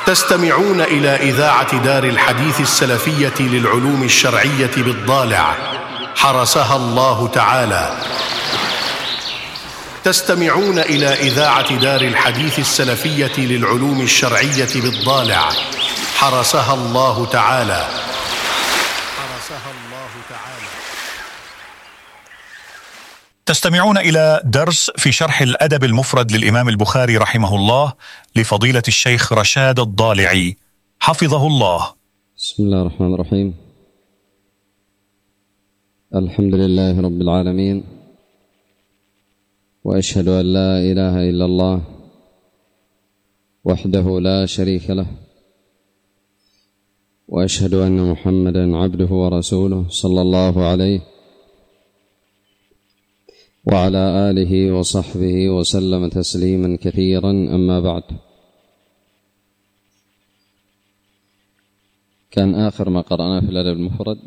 تستمعون إلى إذاعة دار الحديث السلفية للعلوم الشرعية بالضالع حرسها الله تعالى. تستمعون إلى إذاعة دار الحديث السلفية للعلوم الشرعية بالضالع حرسها الله تعالى. تستمعون إلى درس في شرح الأدب المفرد للإمام البخاري رحمه الله لفضيلة الشيخ رشاد الضالعي حفظه الله. بسم الله الرحمن الرحيم. الحمد لله رب العالمين، وأشهد أن لا إله إلا الله وحده لا شريك له، وأشهد أن محمدا عبده ورسوله صلى الله عليه وعلى آله وصحبه وسلم تسليما كثيرا. أما بعد، كان آخر ما قرأنا في الأدب المفرد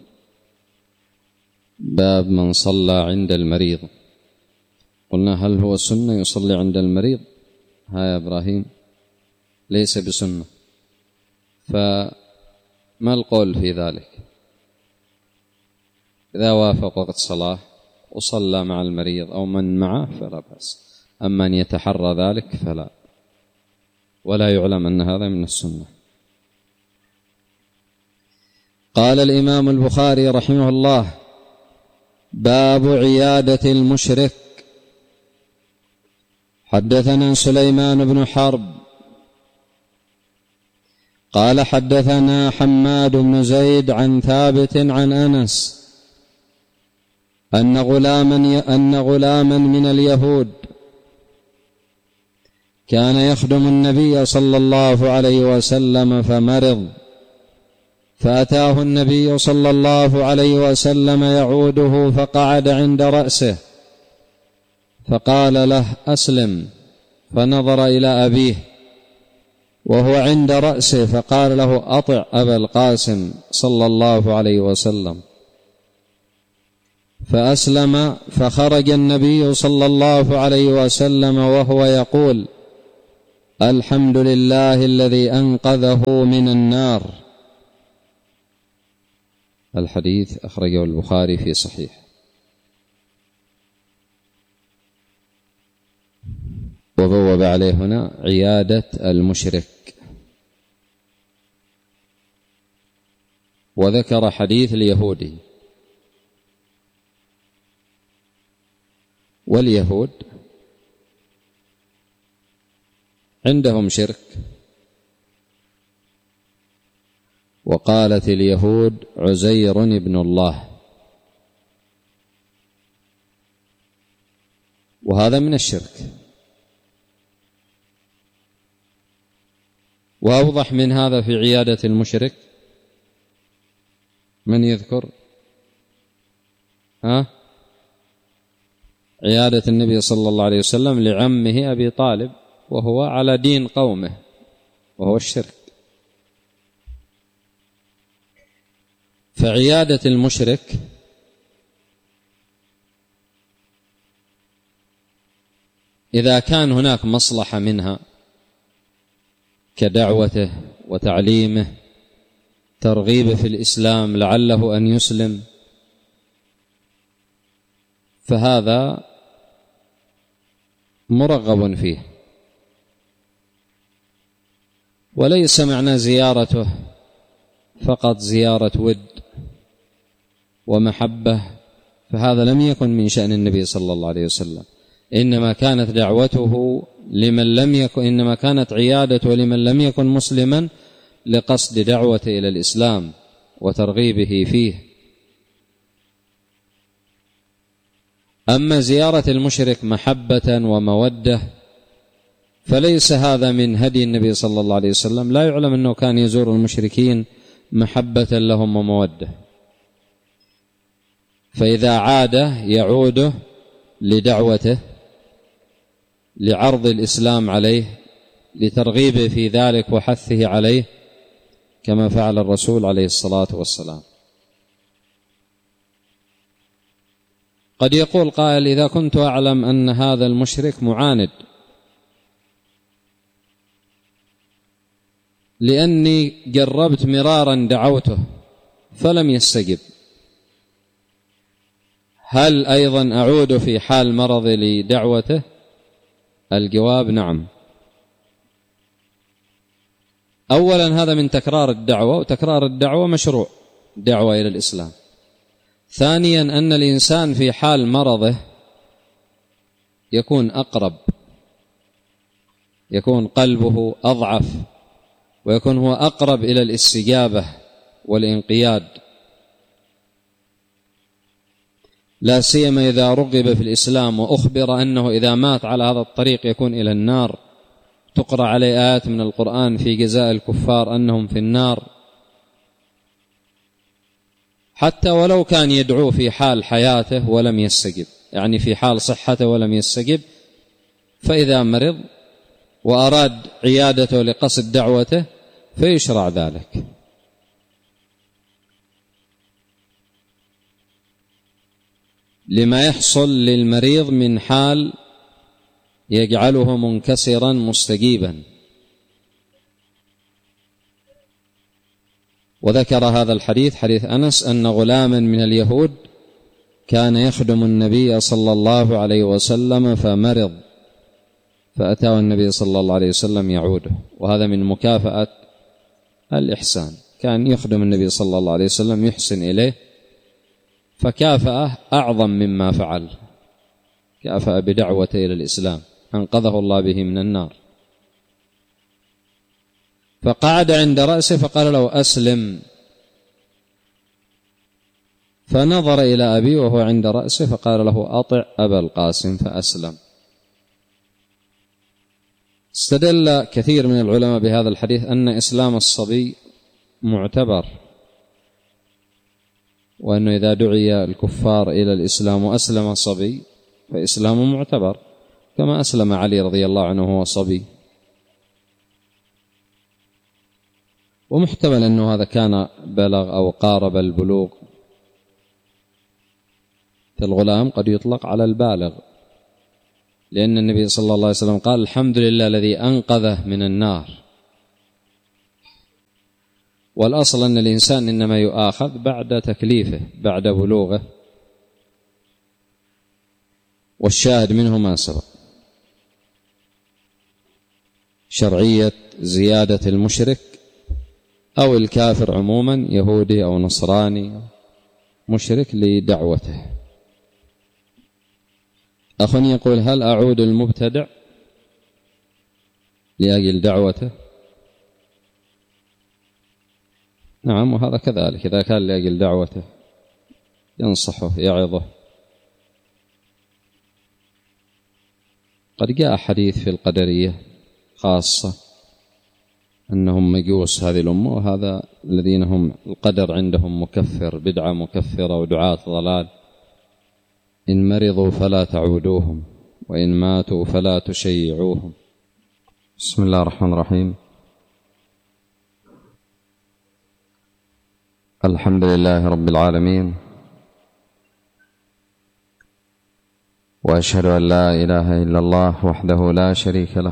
باب من صلى عند المريض. قلنا هل هو سنة يصلي عند المريض؟ ها يا إبراهيم، ليس بسنة. فما القول في ذلك؟ إذا وافق وقت صلاة وصلى مع المريض أو من معه فلا بأس، أما أن يتحرى ذلك فلا، ولا يعلم أن هذا من السنة. قال الإمام البخاري رحمه الله: باب عيادة المشرك. حدثنا سليمان بن حرب قال حدثنا حماد بن زيد عن ثابت عن أنس أن غلاما من اليهود كان يخدم النبي صلى الله عليه وسلم فمرض، فأتاه النبي صلى الله عليه وسلم يعوده فقعد عند رأسه فقال له: أسلم. فنظر إلى أبيه وهو عند رأسه فقال له: أطع أبا القاسم صلى الله عليه وسلم. فأسلم، فخرج النبي صلى الله عليه وسلم وهو يقول: الحمد لله الذي أنقذه من النار. الحديث أخرجه البخاري في صحيح. وبوب عليه هنا عيادة المشرك، وذكر حديث اليهودي. واليهود عندهم شرك، وقالت اليهود عزير ابن الله، وهذا من الشرك. وأوضح من هذا في عيادة المشرك من يذكر؟ عيادة النبي صلى الله عليه وسلم لعمه أبي طالب وهو على دين قومه، وهو الشرك. فعيادة المشرك إذا كان هناك مصلحة منها كدعوته وتعليمه، ترغيبه في الإسلام لعله أن يسلم، فهذا مرغب فيه. وليس معنى زيارته فقط زيارة ود ومحبة، فهذا لم يكن من شأن النبي صلى الله عليه وسلم. إنما كانت دعوته لمن لم يكن، إنما كانت عيادته لمن لم يكن مسلما لقصد دعوته إلى الإسلام وترغيبه فيه. أما زيارة المشرك محبة ومودة فليس هذا من هدي النبي صلى الله عليه وسلم. لا يعلم أنه كان يزور المشركين محبة لهم ومودة. فإذا عاد يعود لدعوته، لعرض الإسلام عليه، لترغيبه في ذلك وحثه عليه، كما فعل الرسول عليه الصلاة والسلام. قد يقول قائل: إذا كنت أعلم أن هذا المشرك معاند لأني جربت مرارا دعوته فلم يستجب، هل أيضا أعود في حال مرضي لدعوته؟ الجواب نعم. أولا هذا من تكرار الدعوة، وتكرار الدعوة مشروع، دعوة إلى الإسلام. ثانيا أن الإنسان في حال مرضه يكون أقرب، يكون قلبه أضعف، ويكون هو أقرب إلى الاستجابة والانقياد، لا سيما إذا رغب في الإسلام وأخبر أنه إذا مات على هذا الطريق يكون إلى النار، تقرأ عليه آيات من القرآن في جزاء الكفار أنهم في النار، حتى ولو كان يدعو في حال حياته ولم يستجب، يعني في حال صحته ولم يستجب، فإذا مرض وأراد عيادته لقصد دعوته فيشرع ذلك. لما يحصل للمريض من حال يجعله منكسرا مستجيبا. وذكر هذا الحديث، حديث أنس، أن غلاما من اليهود كان يخدم النبي صلى الله عليه وسلم فمرض، فأتاه النبي صلى الله عليه وسلم يعوده، وهذا من مكافأة الإحسان. كان يخدم النبي صلى الله عليه وسلم يحسن إليه، فكافأه أعظم مما فعل، كافأ بدعوته إلى الإسلام، أنقذه الله به من النار. فقعد عند رأسه فقال له أسلم، فنظر إلى أبيه وهو عند رأسه فقال له أطع أبا القاسم، فأسلم. استدل كثير من العلماء بهذا الحديث أن إسلام الصبي معتبر، وأنه إذا دعي الكفار إلى الإسلام وأسلم صبي فإسلامه معتبر، كما أسلم علي رضي الله عنه وهو صبي. ومحتمل أنه هذا كان بلغ أو قارب البلوغ، فالغلام قد يطلق على البالغ، لأن النبي صلى الله عليه وسلم قال الحمد لله الذي أنقذه من النار. والأصل أن الإنسان إنما يؤاخذ بعد تكليفه، بعد بلوغه، والشاهد منه ما سبق، شرعية زيادة المشرك أو الكافر عموما، يهودي أو نصراني مشرك، لدعوته. أخ يقول هل أعود المبتدع لأجل دعوته؟ نعم، وهذا كذلك، إذا كان لأجل دعوته ينصحه يعظه. قد جاء حديث في القدرية خاصة أنهم مجوس هذه الأمة، وهذا الذين هم القدر عندهم مكفر، بدعة مكفرة ودعاة ضلال. إن مرضوا فلا تعودوهم، وإن ماتوا فلا تشيعوهم. بسم الله الرحمن الرحيم. الحمد لله رب العالمين، وأشهد أن لا إله إلا الله وحده لا شريك له،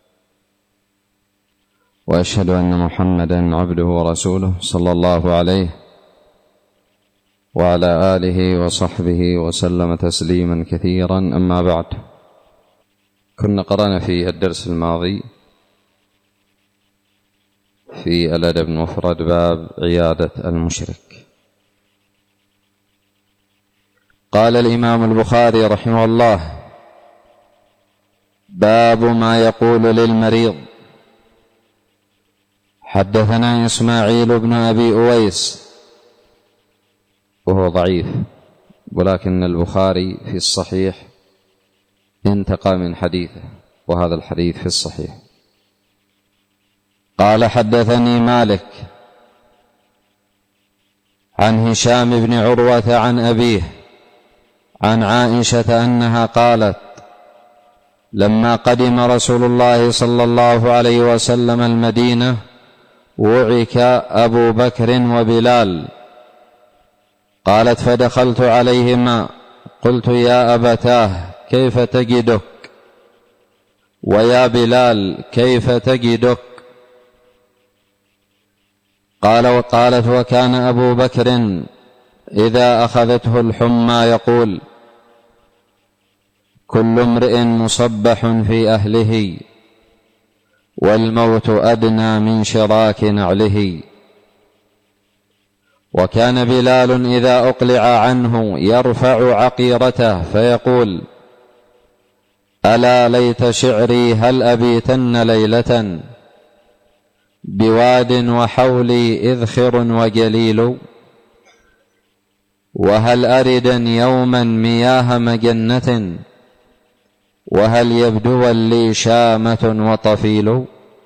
وأشهد أن محمدا عبده ورسوله صلى الله عليه وعلى آله وصحبه وسلم تسليما كثيرا. أما بعد، كنا قرأنا في الدرس الماضي في الأدب المفرد باب عيادة المشرك. قال الإمام البخاري رحمه الله: باب ما يقول للمريض. حدثنا إسماعيل بن أبي أويس، وهو ضعيف، ولكن البخاري في الصحيح انتقى من حديثه، وهذا الحديث في الصحيح. قال: حدثني مالك عن هشام بن عروة عن أبيه عن عائشة أنها قالت: لما قدم رسول الله صلى الله عليه وسلم المدينة وعك أبو بكر وبلال. قالت: فدخلت عليهما قلت: يا أبتاه كيف تجدك؟ ويا بلال كيف تجدك؟ وقالت: وكان أبو بكر إذا أخذته الحمى يقول: كل امرئ مصبح في أهله، والموت أدنى من شراك نعله. وكان بلال إذا أقلع عنه يرفع عقيرته فيقول: ألا ليت شعري هل أبيتن ليلة بواد وحولي إذخر وجليل، وهل أردا يوما مياه مجنة، وهل يبدو لي شامة وطفيل.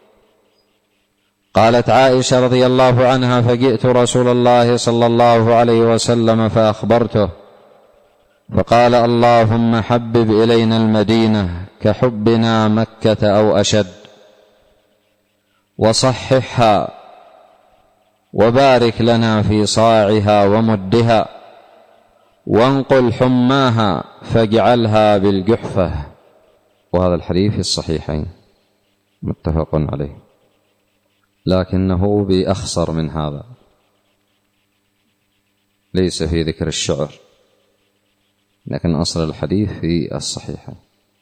قالت عائشة رضي الله عنها: فجئت رسول الله صلى الله عليه وسلم فأخبرته، فقال: اللهم حبب إلينا المدينة كحبنا مكة أو أشد، وصححها، وبارك لنا في صاعها ومدها، وانقل حماها فاجعلها بالجحفة. وهذا الحديث في الصحيحين متفق عليه، لكنه بأخصر من هذا، ليس في ذكر الشعر، لكن أصل الحديث في الصحيحين.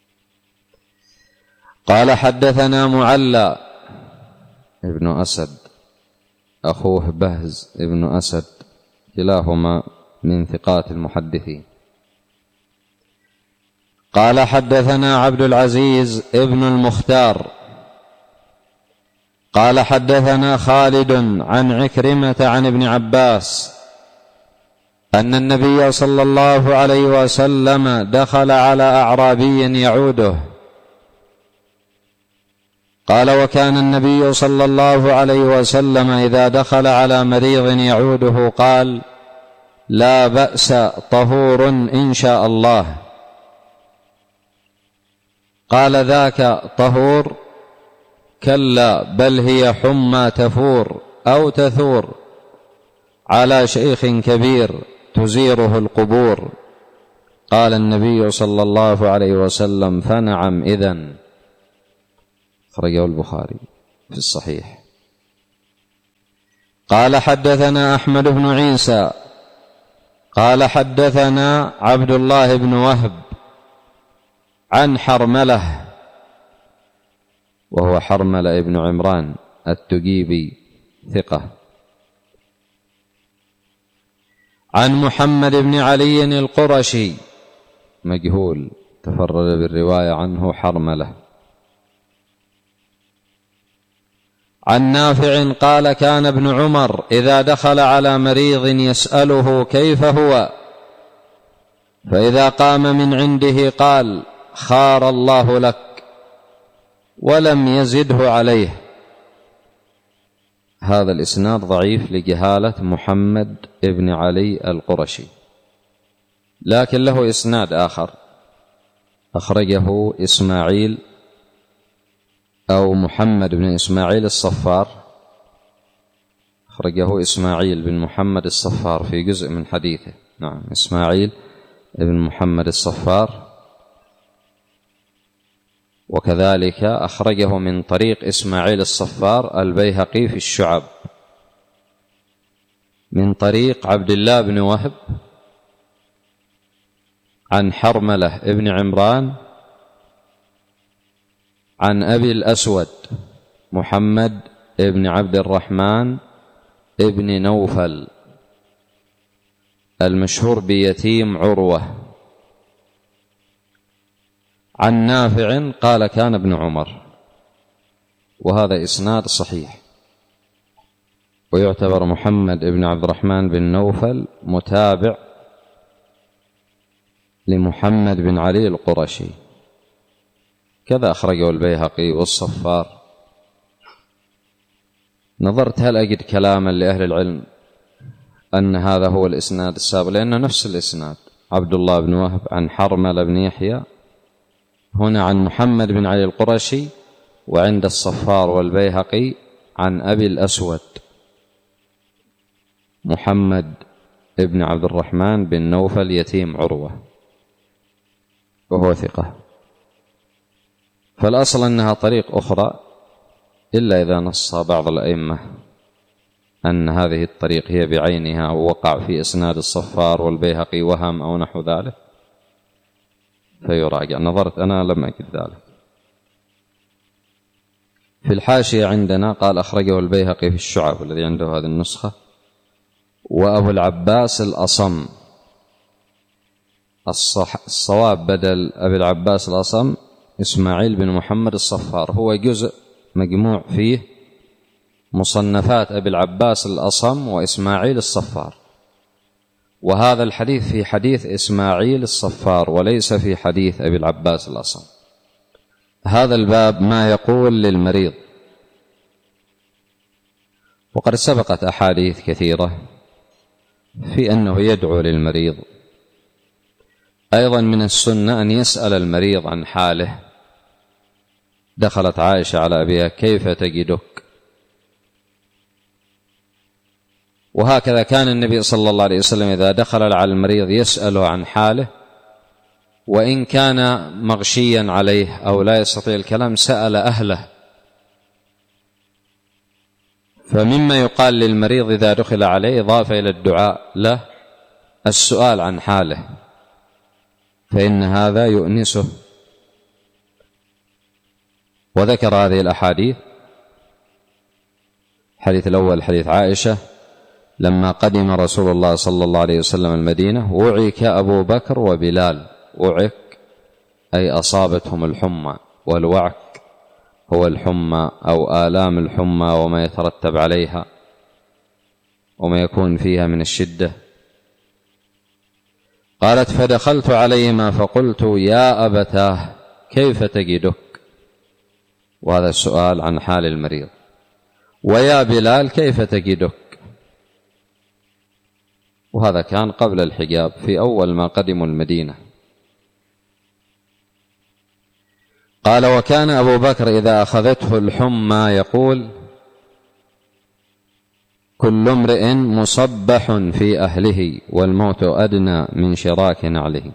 قال: حدثنا معلى ابن أسد، أخوه بهز ابن أسد، كلاهما من ثقات المحدثين. قال: حدثنا عبد العزيز ابن المختار قال: حدثنا خالد عن عكرمة عن ابن عباس أن النبي صلى الله عليه وسلم دخل على أعرابي يعوده. قال: وكان النبي صلى الله عليه وسلم إذا دخل على مريض يعوده قال: لا بأس، طهور إن شاء الله. قال: ذاك طهور؟ كلا، بل هي حمى تفور أو تثور على شيخ كبير تزيره القبور. قال النبي صلى الله عليه وسلم: فنعم إذن. أخرجه البخاري في الصحيح. قال: حدثنا أحمد بن عيسى قال: حدثنا عبد الله بن وهب عن حرملة، وهو حرملة بن عمران التجيبي ثقة، عن محمد بن علي القرشي مجهول، تفرد بالرواية عنه حرملة، عن نافع قال: كان ابن عمر إذا دخل على مريض يسأله كيف هو، فإذا قام من عنده قال: خار الله لك، ولم يزده عليه. هذا الإسناد ضعيف لجهالة محمد بن علي القرشي، لكن له إسناد آخر أخرجه إسماعيل أو محمد بن إسماعيل الصفار، أخرجه إسماعيل بن محمد الصفار في جزء من حديثه. نعم، إسماعيل بن محمد الصفار، وكذلك أخرجه من طريق إسماعيل الصفار البيهقي في الشعب من طريق عبد الله بن وهب عن حرملة ابن عمران عن أبي الأسود محمد ابن عبد الرحمن ابن نوفل المشهور بيتيم عروة، عن نافع قال: كان ابن عمر. وهذا إسناد صحيح، ويعتبر محمد ابن عبد الرحمن بن نوفل متابع لمحمد بن علي القرشي، كذا أخرجه البيهقي والصفار. نظرت هل أجد كلاما لأهل العلم أن هذا هو الإسناد السابق، لأن نفس الإسناد عبد الله بن وهب عن حرملة بن يحيى، هنا عن محمد بن علي القرشي، وعند الصفار والبيهقي عن أبي الأسود محمد ابن عبد الرحمن بن نوفل يتيم عروة، وهو ثقة. فالأصل أنها طريق أخرى إلا إذا نص بعض الأئمة أن هذه الطريق هي بعينها أو وقع في إسناد الصفار والبيهقي وهم أو نحو ذلك فيراجع. نظرت أنا لم أجد ذلك. في الحاشية عندنا قال أخرجه البيهقي في الشعب الذي عنده هذه النسخة، وأبو العباس الأصم. الصواب بدل أبي العباس الأصم إسماعيل بن محمد الصفار، هو جزء مجموع فيه مصنفات أبي العباس الأصم وإسماعيل الصفار، وهذا الحديث في حديث إسماعيل الصفار وليس في حديث أبي العباس الأصم. هذا الباب ما يقول للمريض، وقد سبقت أحاديث كثيرة في أنه يدعو للمريض. أيضا من السنة أن يسأل المريض عن حاله. دخلت عائشة على أبيها: كيف تجدك؟ وهكذا كان النبي صلى الله عليه وسلم إذا دخل على المريض يسأله عن حاله، وإن كان مغشيا عليه أو لا يستطيع الكلام سأل أهله. فمما يقال للمريض إذا دخل عليه إضافة إلى الدعاء له السؤال عن حاله، فإن هذا يؤنسه. وذكر هذه الأحاديث. الحديث الأول حديث عائشة: لما قدم رسول الله صلى الله عليه وسلم المدينة وعك أبو بكر وبلال. وعك أي أصابتهم الحمى، والوعك هو الحمى أو آلام الحمى وما يترتب عليها وما يكون فيها من الشدة. قالت: فدخلت عليهما فقلت: يا أبتاه كيف تجدك؟ وهذا السؤال عن حال المريض. ويا بلال كيف تجدك؟ وهذا كان قبل الحجاب في أول ما قدموا المدينة. قال: وكان أبو بكر إذا أخذته الحمى يقول: كل امرئ مصبح في أهله والموت أدنى من شراك نعله.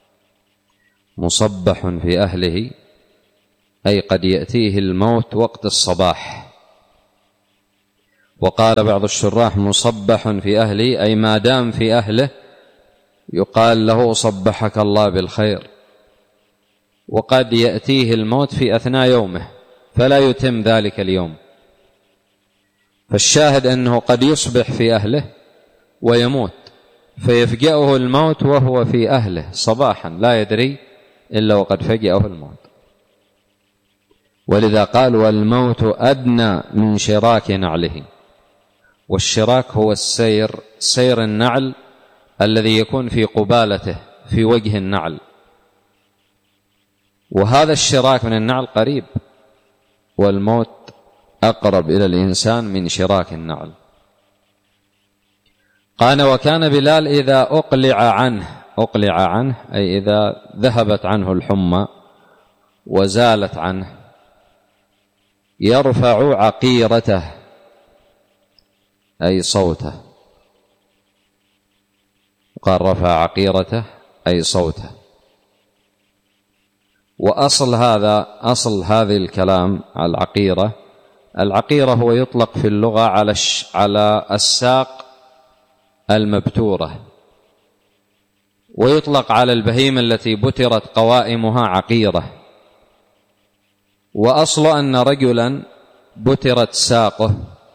مصبح في أهله أي قد يأتيه الموت وقت الصباح. وقال بعض الشراح: مصبح في أهله أي ما دام في أهله يقال له صبحك الله بالخير، وقد يأتيه الموت في أثناء يومه فلا يتم ذلك اليوم. فالشاهد أنه قد يصبح في أهله ويموت، فيفجأه الموت وهو في أهله صباحا لا يدري إلا وقد فجأه الموت. ولذا قال: والموت أدنى من شراك نعله. والشراك هو السير، سير النعل الذي يكون في قبالته في وجه النعل، وهذا الشراك من النعل قريب، والموت أقرب إلى الإنسان من شراك النعل. قال: وكان بلال إذا أقلع عنه أي إذا ذهبت عنه الحمى وزالت عنه يرفع عقيرته أي صوته. قال: رفع عقيرته أي صوته. وأصل هذه الكلام على العقيرة هو يطلق في اللغة على الساق المبتورة، ويطلق على البهيمة التي بترت قوائمها عقيرة. وأصل أن رجلا بترت ساقه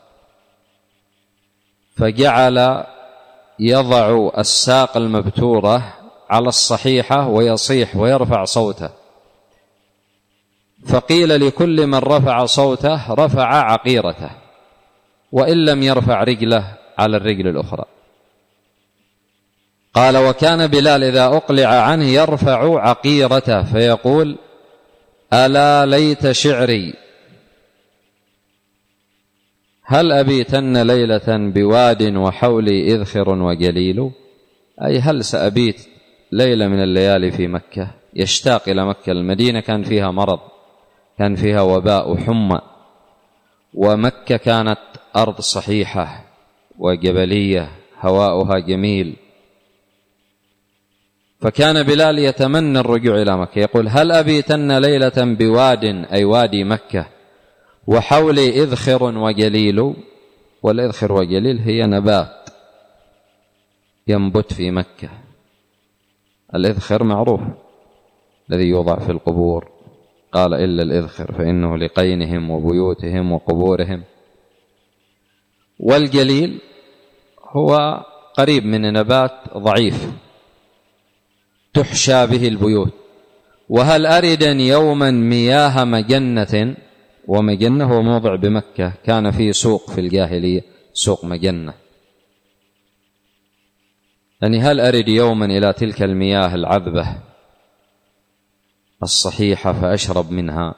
فجعل يضع الساق المبتورة على الصحيحة ويصيح ويرفع صوته، فقيل لكل من رفع صوته رفع عقيرته، وإن لم يرفع رجله على الرجل الأخرى. قال: وكان بلال إذا أقلع عنه يرفع عقيرته فيقول: ألا ليت شعري هل أبيتن ليلة بواد وحولي إذخر وجليل. أي هل سأبيت ليلة من الليالي في مكة. يشتاق إلى مكة. المدينة كان فيها مرض، كان فيها وباء وحمى، ومكة كانت أرض صحيحة وجبلية هواؤها جميل. فكان بلال يتمنى الرجوع إلى مكة، يقول: هل أبيتن ليلة بواد أي وادي مكة وحولي إذخر وجليل. والإذخر والجليل هي نبات ينبت في مكة. الإذخر معروف الذي يوضع في القبور، قال إلا الإذخر فإنه لقينهم وبيوتهم وقبورهم. والجليل هو قريب من نبات ضعيف تحشى به البيوت. وهل أردا يوما مياه مجنة، ومجنة هو موضع بمكة كان فيه سوق في الجاهلية، سوق مجنة، يعني هل أرد يوما إلى تلك المياه العذبة الصحيحة فأشرب منها؟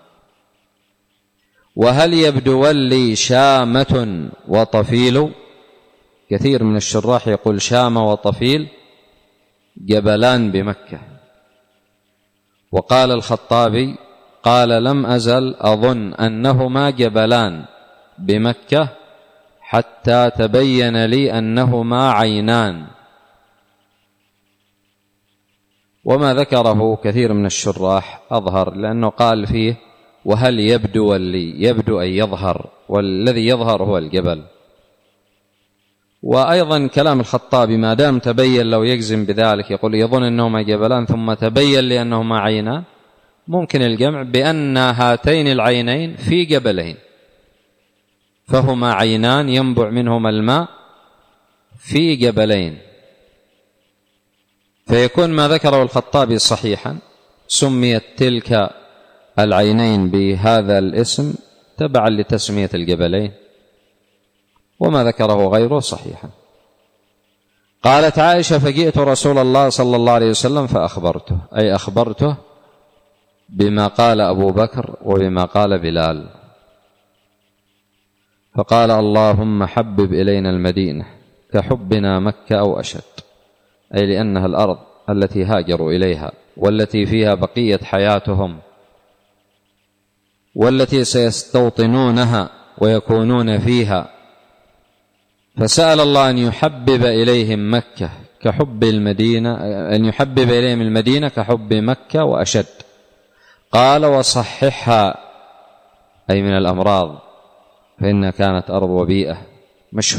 وهل يبدو لي شامة وطفيل؟ كثير من الشراح يقول شامة وطفيل جبلان بمكة. وقال الخطابي قال لم أزل أظن أنهما جبلان بمكة حتى تبين لي أنهما عينان. وما ذكره كثير من الشراح أظهر، لأنه قال فيه وهل يبدو لي، يبدو أن يظهر، والذي يظهر هو الجبل. وأيضا كلام الخطابي ما دام تبين لو يجزم بذلك، يقول يظن أنهما جبلان ثم تبين لي أنهما عينان، ممكن الجمع بأن هاتين العينين في جبلين فهما عينان ينبع منهما الماء في جبلين، فيكون ما ذكره الخطابي صحيحا، سميت تلك العينين بهذا الاسم تبعا لتسمية الجبلين، وما ذكره غيره صحيحا. قالت عائشة فجئت رسول الله صلى الله عليه وسلم فأخبرته، أي أخبرته بما قال أبو بكر وبما قال بلال، فقال اللهم حبب إلينا المدينة كحبنا مكة أو أشد، أي لأنها الأرض التي هاجروا إليها والتي فيها بقية حياتهم والتي سيستوطنونها ويكونون فيها، فسأل الله أن يحبب إليهم مكة كحب المدينة، أن يحبب إليهم المدينة كحب مكة وأشد. قال وصححها، أي من الأمراض، فإنها كانت أرض وبيئة مشهورة